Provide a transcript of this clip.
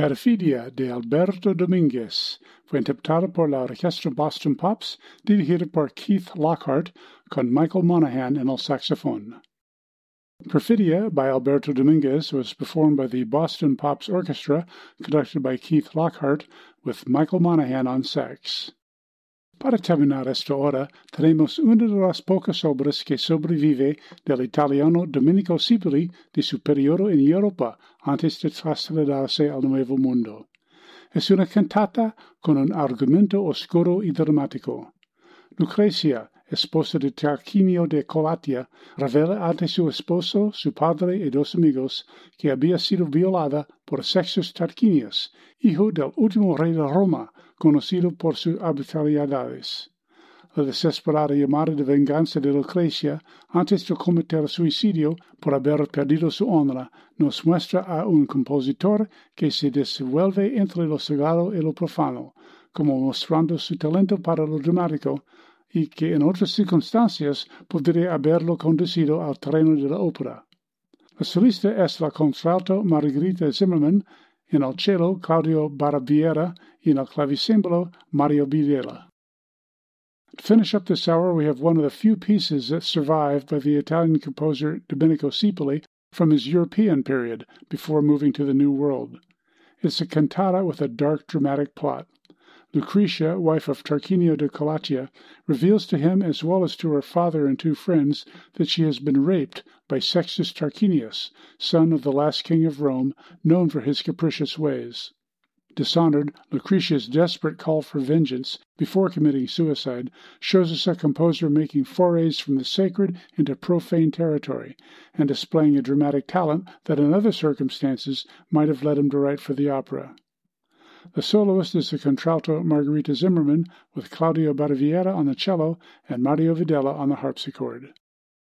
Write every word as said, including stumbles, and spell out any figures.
Perfidia de Alberto Dominguez fue interpretada por la Orquesta Boston Pops, dirigida por Keith Lockhart, con Michael Monaghan en el saxofón. Perfidia by Alberto Dominguez was performed by the Boston Pops Orchestra, conducted by Keith Lockhart, with Michael Monaghan on sax. Para terminar esta hora, tenemos una de las pocas obras que sobrevive del italiano Domenico Sibili de su periodo en Europa antes de trasladarse al Nuevo Mundo. Es una cantata con un argumento oscuro y dramático. Lucrecia, esposa de Tarquinio de Colatia, revela ante su esposo, su padre y dos amigos que había sido violada por Sextus Tarquinius, hijo del último rey de Roma, conocido por sus arbitrariedades. La desesperada llamada de venganza de Lucrecia, antes de cometer suicidio por haber perdido su honra, nos muestra a un compositor que se desenvuelve entre lo sagrado y lo profano, como mostrando su talento para lo dramático, y que en otras circunstancias podría haberlo conducido al terreno de la ópera. La solista es la contralto Margherita Zimmermann, en el cello Claudio Baraviera, y en el clavicembalo Mario Bidella. To finish up this hour, we have one of the few pieces that survived by the Italian composer Domenico Sibili from his European period, before moving to the New World. It's a cantata with a dark, dramatic plot. Lucretia, wife of Tarquinio de Colatia, reveals to him as well as to her father and two friends that she has been raped by Sextus Tarquinius, son of the last king of Rome, known for his capricious ways. Dishonored, Lucretia's desperate call for vengeance before committing suicide shows us a composer making forays from the sacred into profane territory and displaying a dramatic talent that in other circumstances might have led him to write for the opera. The soloist is the contralto Margherita Zimmermann, with Claudio Baraviera on the cello and Mario Videla on the harpsichord.